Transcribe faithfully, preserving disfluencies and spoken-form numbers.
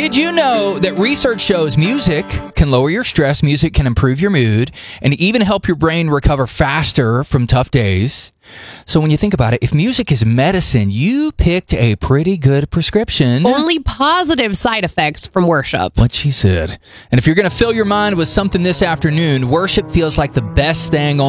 did you know that research shows music can lower your stress, music can improve your mood, and even help your brain recover faster from tough days? So when you think about it, if music is medicine, you picked a pretty good prescription. Only positive side effects from worship. What she said. And if you're going to fill your mind with something this afternoon, worship feels like the best thing on